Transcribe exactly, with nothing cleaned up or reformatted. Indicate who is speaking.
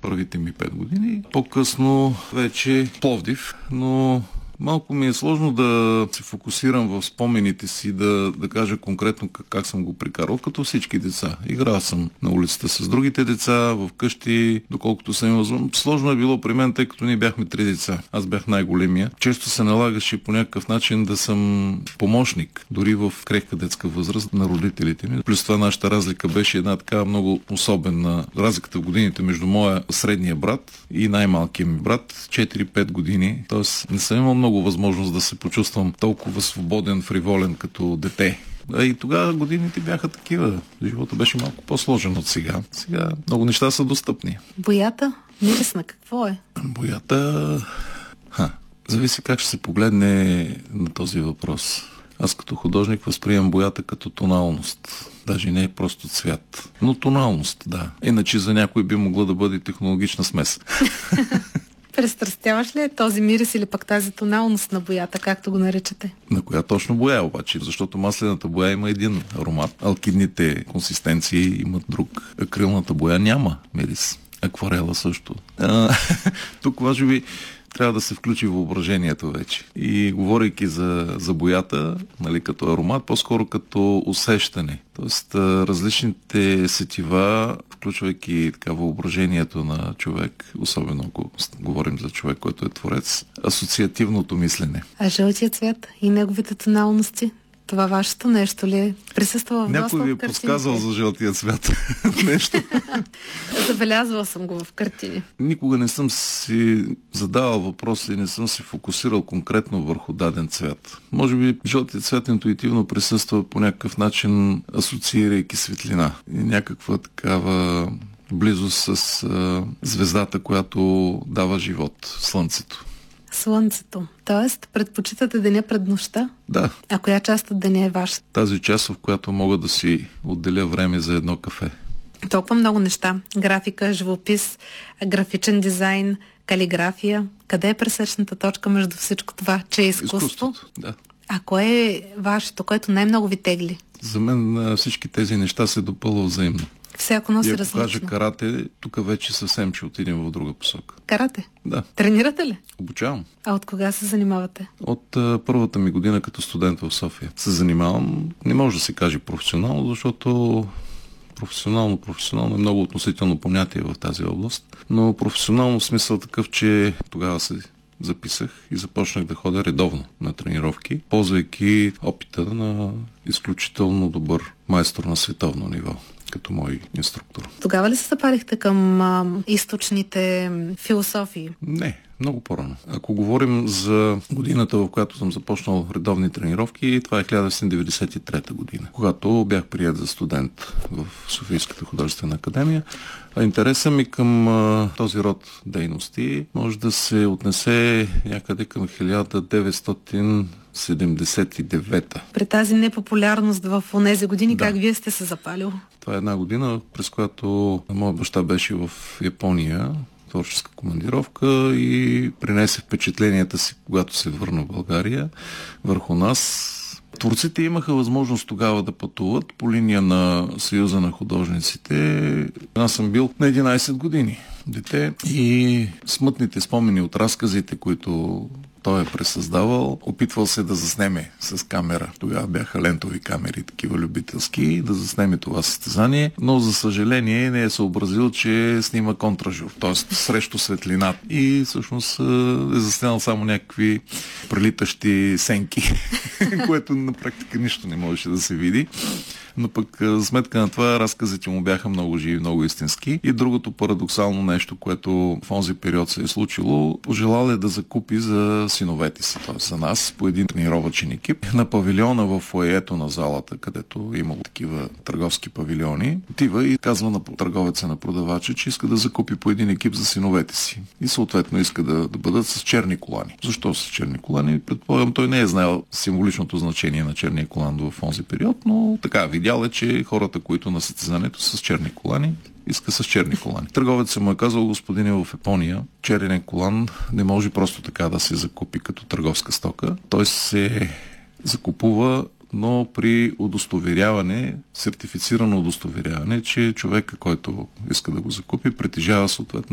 Speaker 1: първите ми пет години. По-късно вече Пловдив, но малко ми е сложно да се фокусирам в спомените си, да, да кажа конкретно как, как съм го прикарал, като всички деца. Играл съм на улицата с другите деца, в къщи, доколкото съм имал възможност. Сложно е било при мен, тъй като ние бяхме три деца. Аз бях най-големия. Често се налагаше по някакъв начин да съм помощник, дори в крехка детска възраст на родителите ми. Плюс това нашата разлика беше една така много особена. Разликата в годините между моя средния брат и най-малкият ми брат, четири-пет години. Тоест не съм имал много възможност да се почувствам толкова свободен, фриволен като дете. А и тогава годините бяха такива. Живота беше малко по-сложен от сега. Сега много неща са достъпни.
Speaker 2: Боята? Мирисна, какво е?
Speaker 1: Боята... Ха, зависи как ще се погледне на този въпрос. Аз като художник възприемам боята като тоналност. Даже не е просто цвят. Но тоналност, да. Иначе за някой би могла да бъде технологична смес.
Speaker 2: Престрастяваш ли този мирис или пък тази тоналност на боята, както го наричате?
Speaker 1: На коя точно боя обаче? Защото маслената боя има един аромат, алкидните консистенции имат друг. Акрилната боя няма мирис. Акварела също. А, тук може би трябва да се включи въображението вече. И говорейки за, за боята, нали, като аромат, по-скоро като усещане. Тоест различните сетива, включвайки така въображението на човек, особено ако говорим за човек, който е творец, асоциативното мислене.
Speaker 2: А жълтия цвят и неговите тоналности? Това вашето нещо ли присъства в доста от
Speaker 1: някой ви е
Speaker 2: картините?
Speaker 1: подсказал за жълтия цвят нещо.
Speaker 2: Забелязвал съм го в картини.
Speaker 1: Никога не съм си задавал въпрос и не съм се фокусирал конкретно върху даден цвят. Може би жълтият цвят интуитивно присъства по някакъв начин, асоциирайки светлина. И някаква такава близост с а, звездата, която дава живот, слънцето.
Speaker 2: Слънцето. Тоест, предпочитате деня пред нощта?
Speaker 1: Да.
Speaker 2: А коя част от деня е ваша?
Speaker 1: Тази част, в която мога да си отделя време за едно кафе.
Speaker 2: Толкова много неща. Графика, живопис, графичен дизайн, калиграфия. Къде е пресечната точка между всичко това, че е изкуство?
Speaker 1: Изкуството, да.
Speaker 2: А кое е вашето, което най-много ви тегли?
Speaker 1: За мен всички тези неща се допълват взаимно.
Speaker 2: Всяко носи
Speaker 1: и ако
Speaker 2: различно.
Speaker 1: кажа карате, тук вече съвсем ще отидем в друга посока.
Speaker 2: Карате?
Speaker 1: Да.
Speaker 2: Тренирате ли?
Speaker 1: Обучавам.
Speaker 2: А от кога се занимавате?
Speaker 1: От а, първата ми година като студент в София. Се занимавам, не може да се каже професионално, защото професионално, професионално е много относително понятие в тази област, но професионално в смисъл такъв, че тогава се записах и започнах да ходя редовно на тренировки, ползвайки опита на изключително добър майстор на световно ниво, като мой инструктор.
Speaker 2: Тогава ли се запалихте към а, източните философии?
Speaker 1: Не, много по-рано. Ако говорим за годината, в която съм започнал редовни тренировки, това е хиляда деветстотин деветдесет и трета година, когато бях приет за студент в Софийската художествена академия. А интересът ми към а, този род дейности може да се отнесе някъде към хиляда деветстотин седемдесет и девета.
Speaker 2: При тази непопулярност в онези години,
Speaker 1: да.
Speaker 2: Как вие сте се запалил?
Speaker 1: Това е една година, през която моят баща беше в Япония, творческа командировка, и принесе впечатленията си, когато се върна в България, върху нас. Творците имаха възможност тогава да пътуват по линия на Съюза на художниците. Аз съм бил на единайсет години дете и смътните спомени от разказите, които той е пресъздавал, опитвал се да заснеме с камера. Тогава бяха лентови камери, такива любителски, да заснеме това състезание, но за съжаление не е съобразил, че снима контражур, т.е. срещу светлината. И всъщност е заснел само някакви прелитащи сенки, което на практика нищо не можеше да се види. Но пък за сметка на това разказите му бяха много живи, много истински. И другото парадоксално нещо, което в онзи период се е случило, пожелал е да закупи за синовете си, т.е. за нас, по един тренировъчен екип. На павилиона в фоайето на залата, където е имало такива търговски павилиони, отива и казва на търговеца, на продавача, че иска да закупи по един екип за синовете си. И съответно иска да, да бъдат с черни колани. Защо с черни колани? Предполагам, той не е знаел символичното значение на черния колан в онзи период, но така, видял е, че хората, които на състезанието са с черни колани, иска с черни колани. Търговецът му е казал: господине, в Япония черен колан не може просто така да се закупи като търговска стока. Той се закупува, но при удостоверяване, сертифицирано удостоверяване, че човека, който иска да го закупи, притежава съответно